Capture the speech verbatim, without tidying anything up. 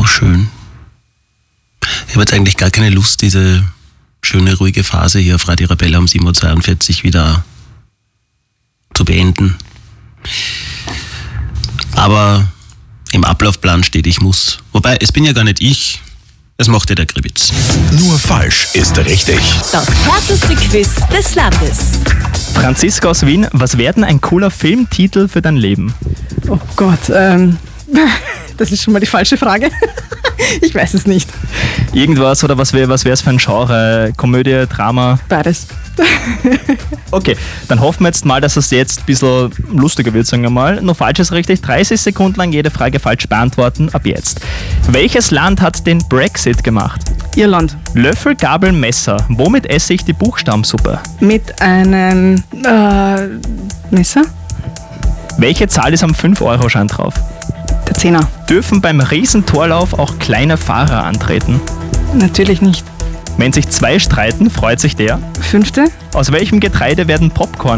schön. Ich habe jetzt eigentlich gar keine Lust, diese schöne, ruhige Phase hier auf Radio Arabella um sieben Uhr zweiundvierzig wieder zu beenden. Aber im Ablaufplan steht, ich muss. Wobei, es bin ja gar nicht ich, es macht ja der Gribitz. Nur falsch ist richtig. Das härteste Quiz des Landes. Franziska aus Wien, was wäre denn ein cooler Filmtitel für dein Leben? Oh Gott, ähm, das ist schon mal die falsche Frage. Ich weiß es nicht. Irgendwas oder was wäre was wär's für ein Genre? Komödie, Drama? Beides. Okay, dann hoffen wir jetzt mal, dass es jetzt ein bisschen lustiger wird, sagen wir mal. Nur falsch ist richtig. dreißig Sekunden lang jede Frage falsch beantworten, ab jetzt. Welches Land hat den Brexit gemacht? Irland. Löffel, Gabel, Messer. Womit esse ich die Buchstabensuppe? Mit einem äh, Messer? Welche Zahl ist am fünf Euro Schein drauf? Der Zehner. Dürfen beim Riesentorlauf auch kleine Fahrer antreten? Natürlich nicht. Wenn sich zwei streiten, freut sich der. Fünfte? Aus welchem Getreide werden Popcorn